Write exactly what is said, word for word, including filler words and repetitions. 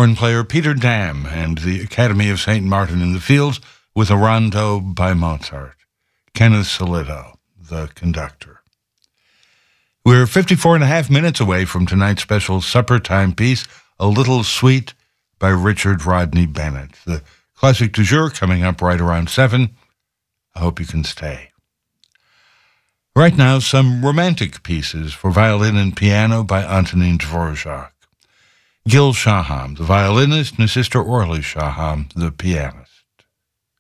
horn player Peter Dam and the Academy of Saint Martin in the Fields with a rondo by Mozart. Kenneth Solito, the conductor. We're fifty-four and a half minutes away from tonight's special supper time piece, A Little Sweet by Richard Rodney Bennett. The classic du jour coming up right around seven. I hope you can stay. Right now, some romantic pieces for violin and piano by Antonin Dvorak. Gil Shaham, the violinist, and his sister Orly Shaham, the pianist.